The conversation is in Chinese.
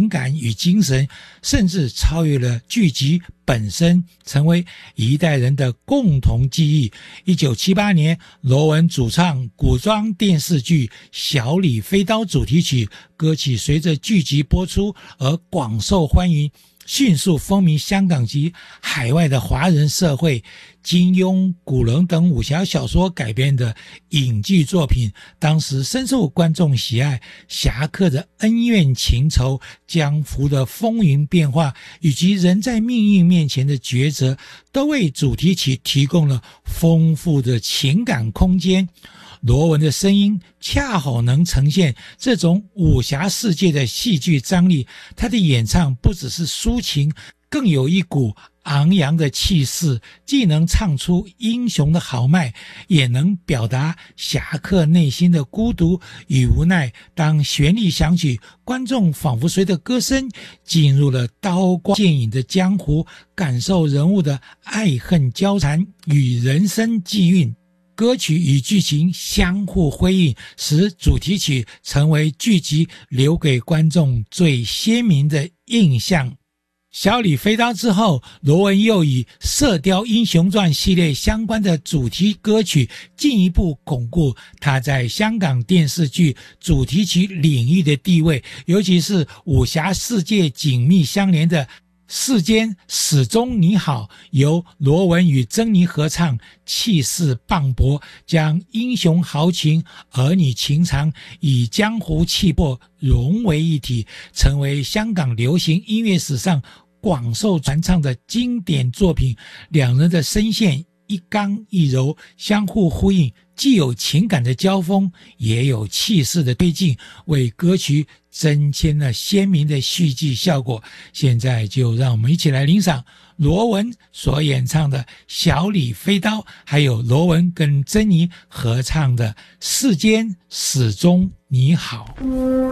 情感与精神，甚至超越了剧集本身，成为一代人的共同记忆。1978年，罗文主唱古装电视剧《小李飞刀》主题曲，歌曲随着剧集播出而广受欢迎，迅速风靡香港及海外的华人社会。金庸、古龙等武侠小说改编的影剧作品，当时深受观众喜爱。侠客的恩怨情仇、江湖的风云变化，以及人在命运面前的抉择，都为主题曲提供了丰富的情感空间。罗文的声音恰好能呈现这种武侠世界的戏剧张力，他的演唱不只是抒情，更有一股昂扬的气势，既能唱出英雄的豪迈，也能表达侠客内心的孤独与无奈。当旋律响起，观众仿佛随着歌声进入了刀光剑影的江湖，感受人物的爱恨交缠与人生际遇。歌曲与剧情相互辉映，使主题曲成为剧集留给观众最鲜明的印象。小李飞刀之后，罗文又以《射雕英雄传》系列相关的主题歌曲，进一步巩固他在香港电视剧主题曲领域的地位，尤其是武侠世界紧密相连的世间始终你好，由罗文与珍妮合唱，气势磅礴，将英雄豪情、儿女情长与江湖气魄融为一体，成为香港流行音乐史上广受传唱的经典作品。两人的声线一刚一柔，相互呼应，既有情感的交锋，也有气势的推进，为歌曲增添了鲜明的戏剧效果。现在就让我们一起来欣赏罗文所演唱的《小李飞刀》，还有罗文跟珍妮合唱的《世间始终你好》。